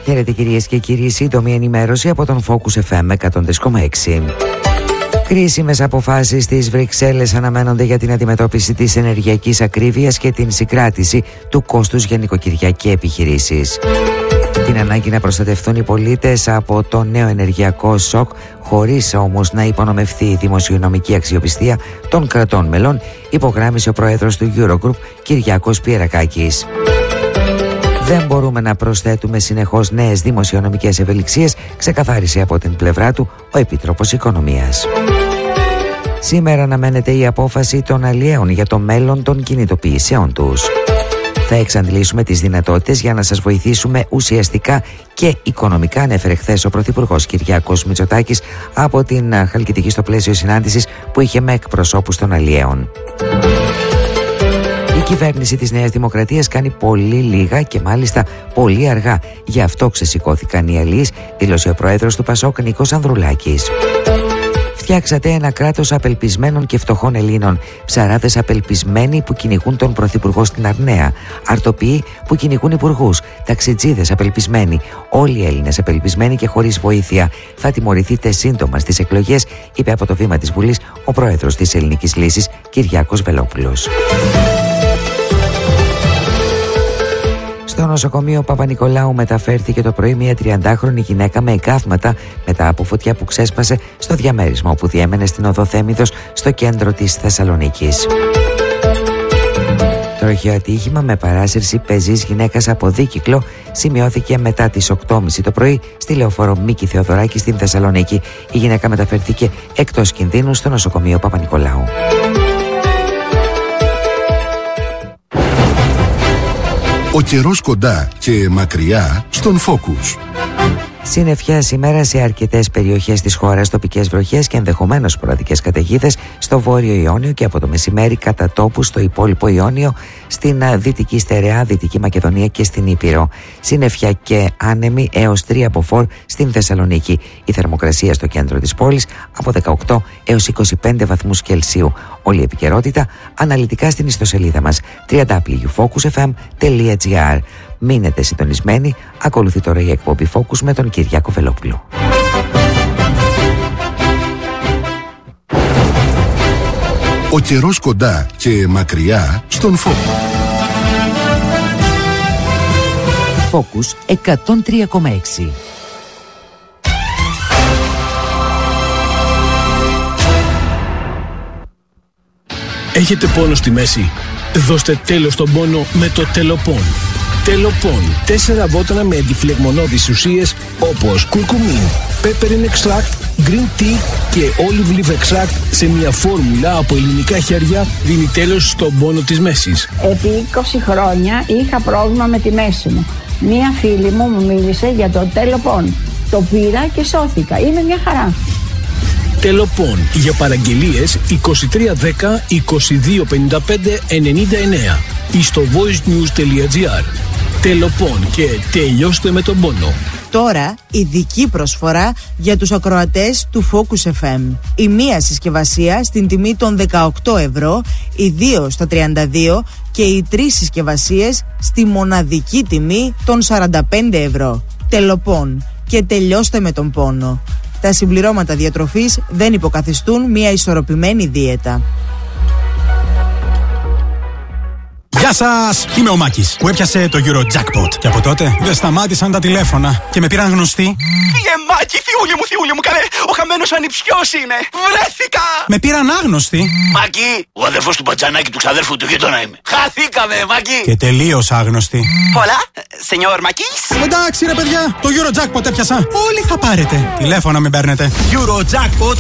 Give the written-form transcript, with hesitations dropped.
Χαίρετε κυρίες και κύριοι, σύντομη ενημέρωση από τον Focus FM 103,6. Κρίσιμες αποφάσεις στις Βρυξέλλες αναμένονται για την αντιμετώπιση της ενεργειακής ακρίβειας και την συγκράτηση του κόστους για νοικοκυριά και επιχειρήσεις. Την ανάγκη να προστατευτούν οι πολίτες από το νέο ενεργειακό σοκ, χωρίς όμως να υπονομευθεί η δημοσιονομική αξιοπιστία των κρατών μελών, υπογράμμισε ο πρόεδρος του Eurogroup, Κυριάκος Πιερακάκης. Δεν μπορούμε να προσθέτουμε συνεχώς νέες δημοσιονομικές ευελιξίες, ξεκαθάρισε από την πλευρά του ο Επίτροπος Οικονομίας. Σήμερα αναμένεται η απόφαση των αλλιέων για το μέλλον των κινητοποιήσεων τους. Θα εξαντλήσουμε τις δυνατότητες για να σας βοηθήσουμε ουσιαστικά και οικονομικά, ανέφερε χθες ο Πρωθυπουργός Κυριάκος Μητσοτάκης από την Χαλκιδική στο πλαίσιο συνάντησης που είχε με εκπροσώπους των αλλιέων. Η κυβέρνηση της Νέας Δημοκρατίας κάνει πολύ λίγα και μάλιστα πολύ αργά. Γι' αυτό ξεσηκώθηκαν οι αλλοίς, δήλωσε ο πρόεδρος του Πασόκ Νίκος Ανδρουλάκης. Φτιάξατε ένα κράτος απελπισμένων και φτωχών Ελλήνων. Ψαράδες απελπισμένοι που κυνηγούν τον Πρωθυπουργό στην Αρναία. Αρτοποιοί που κυνηγούν υπουργούς. Ταξιτζίδες απελπισμένοι. Όλοι οι Έλληνες απελπισμένοι και χωρίς βοήθεια. Θα τιμωρηθείτε σύντομα στις εκλογές, είπε από το βήμα της Βουλής ο πρόεδρος της Ελληνικής Λύσης, Κυριάκος Βελόπουλος. Στο νοσοκομείο Παπα-Νικολάου μεταφέρθηκε το πρωί μια 30χρονη γυναίκα με εγκάβματα μετά από φωτιά που ξέσπασε στο διαμέρισμα όπου διέμενε στην οδό Θέμιδος στο κέντρο της Θεσσαλονίκης. Τροχαίο ατύχημα με παράσυρση πεζής γυναίκας από δίκυκλο σημειώθηκε μετά τις 8.30 το πρωί στη λεωφόρο Μίκη Θεοδωράκη στην Θεσσαλονίκη. Η γυναίκα μεταφέρθηκε εκτός κινδύνου στο νοσοκομείο Παπα-Νικολάου. Ο καιρός κοντά και μακριά στον Focus. Συννεφιά σήμερα σε αρκετές περιοχές της χώρας, τοπικές βροχές και ενδεχομένως σποραδικές καταιγίδες στο βόρειο Ιόνιο και από το μεσημέρι κατά τόπου στο υπόλοιπο Ιόνιο, στην Δυτική Στερεά, Δυτική Μακεδονία και στην Ήπειρο. Συννεφιά και άνεμη έως 3 από 4 στην Θεσσαλονίκη. Η θερμοκρασία στο κέντρο της πόλης από 18 έως 25 βαθμούς Κελσίου. Όλη η επικαιρότητα αναλυτικά στην ιστοσελίδα μας www.focusfm.gr. Μείνετε συντονισμένοι, ακολουθεί τώρα η εκπομπή Focus με τον Κυριάκο Βελόπουλο. Ο καιρός κοντά και μακριά στον Focus. Focus 103,6. Έχετε πόνο στη μέση? Δώστε τέλος στον πόνο με το Τελοπών. Τελοπών. 4 βότανα με αντιφλεγμονώδεις ουσίες όπως κουρκουμίν, peppermint extract, green tea και olive leaf extract σε μια φόρμουλα από ελληνικά χέρια δίνει τέλος στον πόνο της μέσης. Επί 20 χρόνια είχα πρόβλημα με τη μέση μου. Μία φίλη μου μίλησε για το Τελοπών. Το πήρα και σώθηκα. Είναι μια χαρά. Τελοπών. Για παραγγελίες 2310 2255 99 ή στο voicenews.gr. Τελοπών και τελειώστε με τον πόνο. Τώρα ειδική προσφορά για τους ακροατές του Focus FM. Η μία συσκευασία στην τιμή των 18 ευρώ, οι 2 στα 32 και οι 3 συσκευασίες στη μοναδική τιμή των 45 ευρώ. Τελοπών και τελειώστε με τον πόνο. Τα συμπληρώματα διατροφής δεν υποκαθιστούν μια ισορροπημένη δίαιτα. Γεια σας! Είμαι ο Μάκης που έπιασε το Eurojackpot. Και από τότε δεν σταμάτησαν τα τηλέφωνα και με πήραν γνωστοί. Φύγε Μάκη, θειούλη μου, καλέ! Ο χαμένος ανιψιός είμαι! Βρέθηκα! Με πήραν άγνωστοι. Μάκη, ο αδερφός του Πατζανάκη του ξαδέρφου του γείτονα είμαι. Χαθήκαμε, Μάκη! Και τελείως άγνωστοι. Πολλά, σενιόρ Μάκης! Εντάξει ρε παιδιά, το Eurojackpot έπιασα. Όλοι θα πάρετε. Τηλέφωνα μην παίρνετε. Eurojackpot